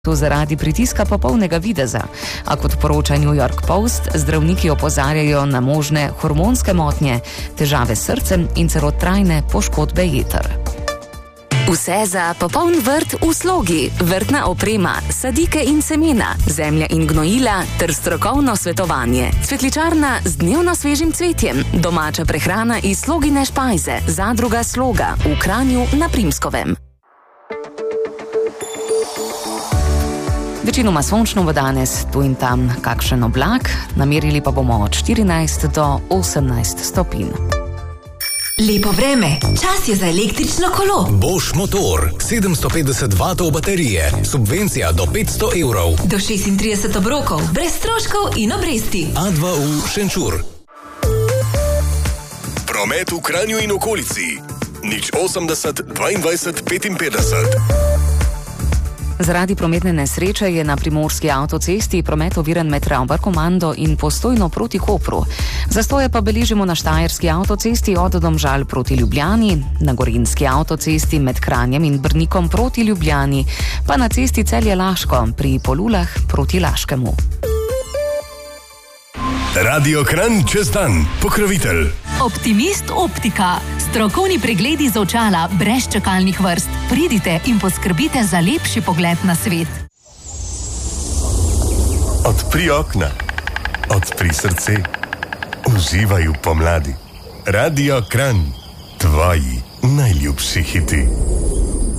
To zaradi pritiska popolnega videza, a kot poroča New York Post, zdravniki opozarjajo na možne hormonske motnje, težave s srcem in celo trajne poškodbe jeter. Vse za popoln vrt v slogi, vrtna oprema, sadike in semena, zemlja in gnojila ter strokovno svetovanje. Cvetličarna z dnevno svežim cvetjem, domača prehrana iz Slogine špajze, zadruga Sloga v Kranju na Primskovem. Večinoma sončno bo danes, tu in tam kakšen oblak, namerili pa bomo od 14 do 18 stopinj. Lepo vreme, čas je za električno kolo. Bosch motor, 750 W baterije, subvencija do 500 evrov. Do 36 obrokov, brez stroškov in obresti. A2U Šenčur. Promet v Kranju in okolici. 080 22 55. Zaradi prometne nesreče je na primorski avtocesti promet oviran med Ravbar-Komando in Postojno proti Kopru. Zastoje pa beležimo na štajerski avtocesti od Domžal proti Ljubljani, na gorenjski avtocesti med Kranjem in Brnikom proti Ljubljani, pa na cesti Celje-Laško pri Polulah proti Laškemu. Radio Kranj čez dan, pokrovitelj. Optimist Optika. Strokovni pregledi z očala brez čakalnih vrst. Pridite in poskrbite za lepši pogled na svet. Odpri okna, odpri srce, uživaj v pomladi. Radio Kranj, tvoji najljubši hiti.